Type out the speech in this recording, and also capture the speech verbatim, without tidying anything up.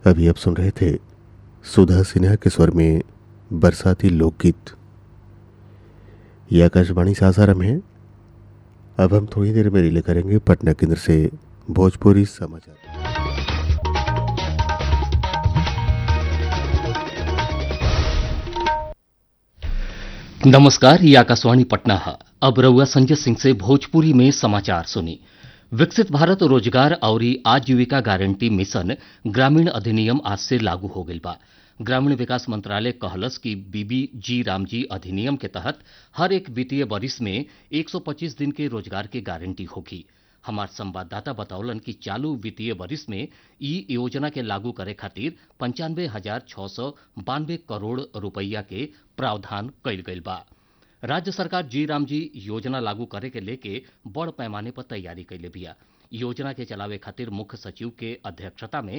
अभी आप सुन रहे थे सुधा सिन्हा के स्वर में बरसाती लोकगीत। ये आकाशवाणी सासाराम है। अब हम थोड़ी देर में रिले करेंगे पटना केंद्र से भोजपुरी समाचार। नमस्कार, ये आकाशवाणी पटना है। अब रउआ संजय सिंह से भोजपुरी में समाचार सुनी। विकसित भारत रोजगार और आजीविका गारंटी मिशन ग्रामीण अधिनियम आज से लागू हो गईल बा। ग्रामीण विकास मंत्रालय कहलस कि बीबी जी रामजी अधिनियम के तहत हर एक वित्तीय वर्ष में एक सौ पच्चीस दिन के रोजगार के गारंटी होगी। हमार संवाददाता बतौलन कि चालू वित्तीय वर्ष में ई योजना के लागू करे खातिर पंचानवे हजार छह सौ बानवे करोड़ रुपया के प्रावधान कईल गईल बा। राज्य सरकार जी रामजी योजना लागू करे के लेके बड़ पैमाने पर तैयारी कैले बिया। योजना के चलावे खातिर मुख्य सचिव के अध्यक्षता में